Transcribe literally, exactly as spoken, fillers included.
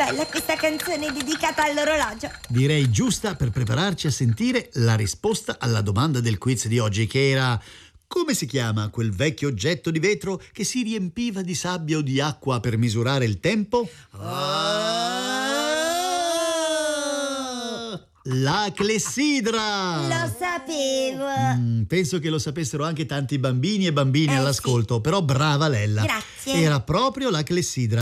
bella questa canzone dedicata all'orologio. Direi giusta per prepararci a sentire la risposta alla domanda del quiz di oggi, che era: come si chiama quel vecchio oggetto di vetro che si riempiva di sabbia o di acqua per misurare il tempo? La clessidra! Lo sapevo. Mm, penso che lo sapessero anche tanti bambini e bambine Eh, all'ascolto, sì. però brava Lella. Grazie. Era proprio la clessidra.